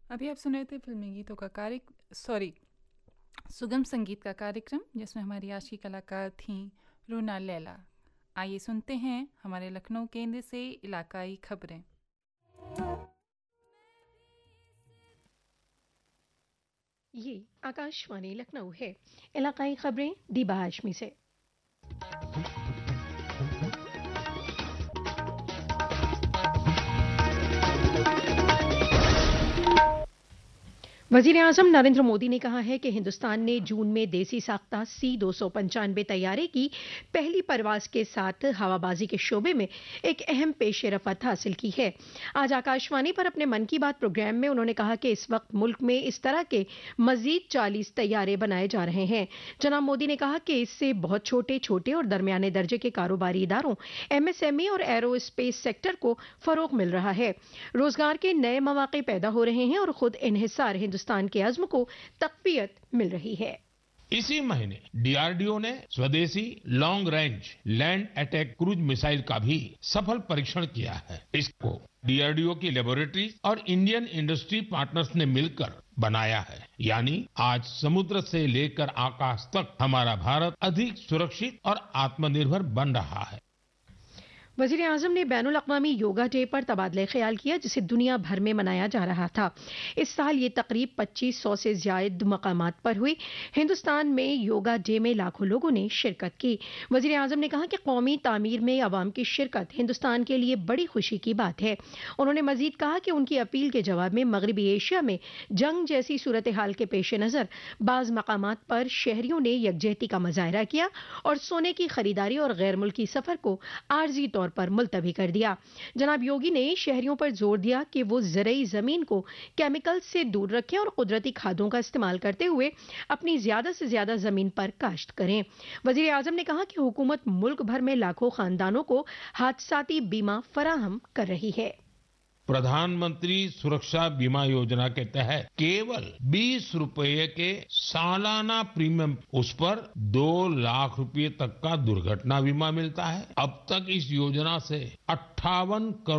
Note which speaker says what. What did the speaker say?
Speaker 1: अभी आप सुन रहे थे फिल्मी गीतों का सुगम संगीत का कार्यक्रम, जिसमें हमारी आज की कलाकार थीं रूना लैला। आइए सुनते हैं हमारे लखनऊ केंद्र से इलाकाई खबरें।
Speaker 2: ये आकाशवाणी लखनऊ है। इलाकाई खबरें दीबा हाशमी से। वज़ीर-ए-आज़म नरेंद्र मोदी ने कहा है कि हिंदुस्तान ने जून में देसी साख्ता C-295 तैयारे की पहली परवाज के साथ हवाबाजी के शोबे में एक अहम पेश-ए-रफ़्त हासिल की है। आज आकाशवाणी पर अपने मन की बात प्रोग्राम में उन्होंने कहा कि इस वक्त मुल्क में इस तरह के मज़ीद 40 तैयारे बनाए जा रहे हैं। जनाब मोदी ने कहा कि इससे बहुत छोटे और दरमियाने दर्जे के कारोबारी इदारों, MSME और एरोस्पेस सेक्टर को फ़रोग़ मिल रहा है। रोज़गार के नए मौक़े पैदा हो रहे हैं और खुद इन्हिसार हिंदुस्तान के अज़्म को तक़वियत मिल रही है।
Speaker 3: इसी महीने डीआरडीओ ने स्वदेशी long range land attack cruise missile का भी सफल परीक्षण किया है। इसको डीआरडीओ की लेबोरेटरी और इंडियन इंडस्ट्री पार्टनर्स ने मिलकर बनाया है। यानी आज समुद्र से लेकर आकाश तक हमारा भारत अधिक सुरक्षित और आत्मनिर्भर बन रहा है।
Speaker 2: वज़ीर-ए-आज़म ने बैनुल-अक़वामी योगा डे पर तबादला ख्याल किया, जिसे दुनिया भर में मनाया जा रहा था। इस साल ये तकरीब 2500 से ज़ायद मकामात पर हुई। हिंदुस्तान में योगा डे में लाखों लोगों ने शिरकत की। वज़ीर-ए-आज़म ने कहा कि कौमी तामीर में अवाम की शिरकत हिंदुस्तान के लिए बड़ी खुशी की बात है। उन्होंने मज़ीद कहा कि उनकी अपील के जवाब में मग़रिबी एशिया में जंग जैसी सूरत हाल के पेश नज़र बाज़ मकामात पर शहरियों ने यकजहती का मुज़ाहरा किया और सोने की खरीदारी और गैर मुल्की सफ़र को आर्जी तौर पर मुलतवी कर दिया। जनाब योगी ने शहरियों पर जोर दिया कि वो ज़रई ज़मीन को केमिकल से दूर रखें और कुदरती खादों का इस्तेमाल करते हुए अपनी ज़्यादा से ज़्यादा ज़मीन पर काश्त करें। वज़ीर आज़म ने कहा कि हुकूमत मुल्क भर में लाखों खानदानों को हादसाती बीमा फराहम कर रही है।
Speaker 3: प्रधानमंत्री सुरक्षा बीमा योजना के तहत केवल 20 रुपए के सालाना प्रीमियम, उस पर 2 लाख रुपए तक का दुर्घटना बीमा मिलता है। अब तक इस योजना से 58 करोड़